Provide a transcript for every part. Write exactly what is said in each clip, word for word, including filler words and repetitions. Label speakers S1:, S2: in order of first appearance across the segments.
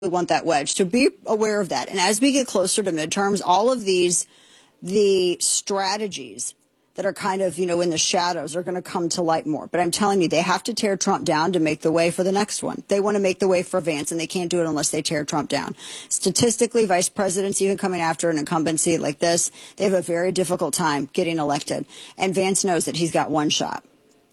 S1: want that wedge. So be aware of that. And as we get closer to midterms, all of these, the strategies that are kind of, you know, in the shadows are going to come to light more. But I'm telling you, they have to tear Trump down to make the way for the next one. They want to make the way for Vance, and they can't do it unless they tear Trump down. Statistically, vice presidents, even coming after an incumbency like this, they have a very difficult time getting elected. And Vance knows that he's got one shot.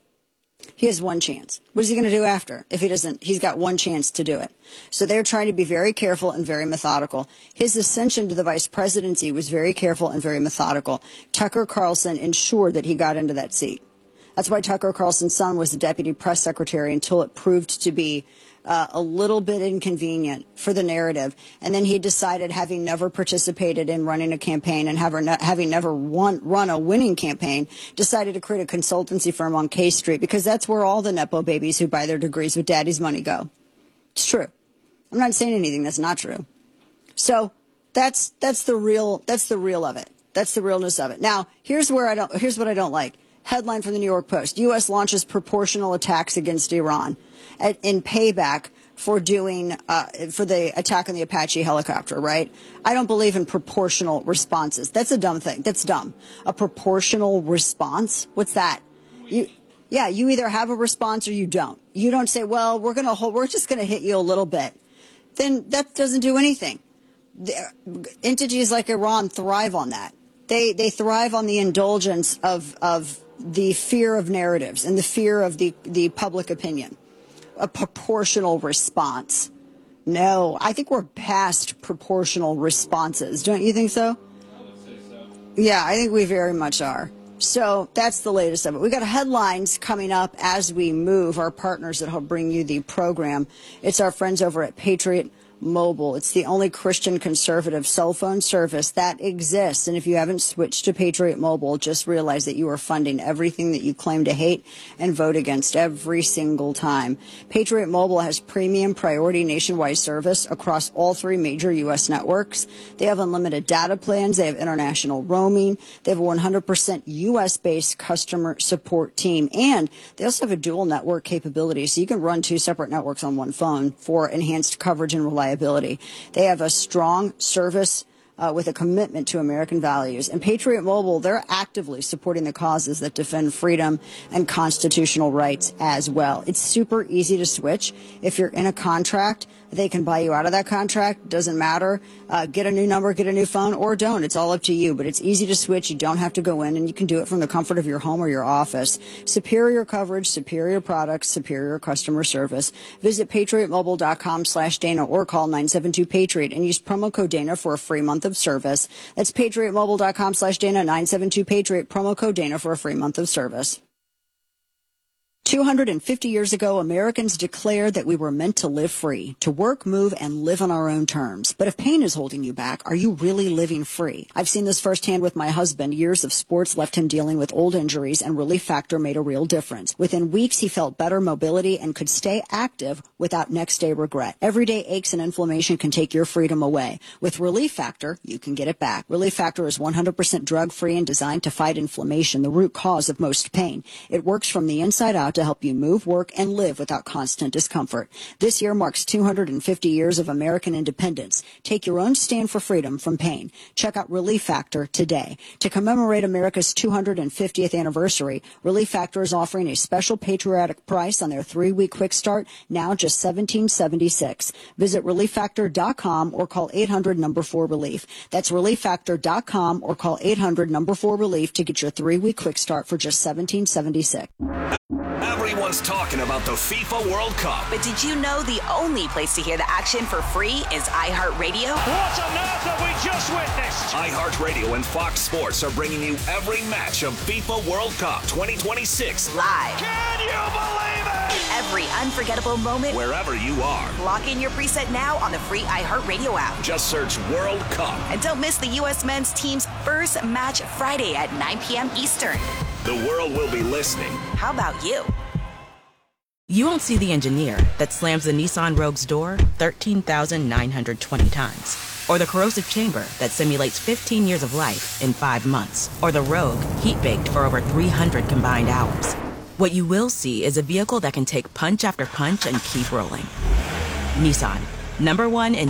S1: He has one chance. What is he going to do after if he doesn't? He's got one chance to do it. So they're trying to be very careful and very methodical. His ascension to the vice presidency was very careful and very methodical. Tucker Carlson ensured that he got into that seat. That's why Tucker Carlson's son was the deputy press secretary until it proved to be uh, a little bit inconvenient for the narrative. And then he decided, having never participated in running a campaign and having, having never won, run a winning campaign, decided to create a consultancy firm on K Street, because that's where all the Nepo babies who buy their degrees with daddy's money go. It's true. I'm not saying anything that's not true. So that's that's the real that's the real of it. That's the realness of it. Now, here's where I don't here's what I don't like. Headline from the New York Post: U S launches proportional attacks against Iran at, in payback for doing uh, for the attack on the Apache helicopter. Right? I don't believe in proportional responses. That's a dumb thing. That's dumb. A proportional response? What's that? You. Yeah, you either have a response or you don't. You don't say, well, we're going to hold, we're just going to hit you a little bit. Then that doesn't do anything. The, entities like Iran thrive on that. They they thrive on the indulgence of of the fear of narratives and the fear of the, the public opinion. A proportional response. No, I think we're past proportional responses. Don't you think so?
S2: I would say so.
S1: Yeah, I think we very much are. So that's the latest of it. We've got headlines coming up as we move, our partners that help bring you the program. It's our friends over at Patriot Mobile. It's the only Christian conservative cell phone service that exists. And if you haven't switched to Patriot Mobile, just realize that you are funding everything that you claim to hate and vote against every single time. Patriot Mobile has premium priority nationwide service across all three major U S networks. They have unlimited data plans. They have international roaming. They have a one hundred percent U S-based customer support team. And they also have a dual network capability, so you can run two separate networks on one phone for enhanced coverage and reliability. They have a strong service uh, with a commitment to American values. And Patriot Mobile, they're actively supporting the causes that defend freedom and constitutional rights as well. It's super easy to switch. If you're in a contract, they can buy you out of that contract. Doesn't matter. Uh, get a new number, get a new phone, or don't. It's all up to you. But it's easy to switch. You don't have to go in, and you can do it from the comfort of your home or your office. Superior coverage, superior products, superior customer service. Visit patriotmobile.com slash Dana or call nine seven two Patriot and use promo code Dana for a free month of service. That's patriotmobile.com slash Dana, nine seven two Patriot, promo code Dana for a free month of service. two hundred fifty years ago, Americans declared that we were meant to live free, to work, move, and live on our own terms. But if pain is holding you back, are you really living free? I've seen this firsthand with my husband. Years of sports left him dealing with old injuries, and Relief Factor made a real difference. Within weeks, he felt better mobility and could stay active without next-day regret. Everyday aches and inflammation can take your freedom away. With Relief Factor, you can get it back. Relief Factor is one hundred percent drug-free and designed to fight inflammation, the root cause of most pain. It works from the inside out to help you move, work, and live without constant discomfort. This year marks two hundred fifty years of American independence. Take your own stand for freedom from pain. Check out Relief Factor today. To commemorate America's two hundred fiftieth anniversary, Relief Factor is offering a special patriotic price on their three-week quick start, now just seventeen dollars and seventy-six cents. Visit relief factor dot com or call eight hundred number four relief. That's relief factor dot com or call eight hundred number four relief to get your three-week quick start for just seventeen dollars and seventy-six cents.
S3: Everyone's talking about the FIFA World Cup.
S4: But did you know the only place to hear the action for free is iHeartRadio?
S5: What on earth have we just witnessed?
S3: iHeartRadio and Fox Sports are bringing you every match of FIFA World Cup twenty twenty-six
S4: live.
S5: Can you believe it?
S4: Every unforgettable moment.
S3: Wherever you are.
S4: Lock in your preset now on the free iHeartRadio app.
S3: Just search World Cup.
S4: And don't miss the U S men's team's first match Friday at nine p.m. Eastern.
S3: The world will be listening.
S4: How about you?
S6: You won't see the engineer that slams the Nissan Rogue's door thirteen thousand nine hundred twenty times. Or the corrosive chamber that simulates fifteen years of life in five months. Or the Rogue heat-baked for over three hundred combined hours. What you will see is a vehicle that can take punch after punch and keep rolling. Nissan. Number one in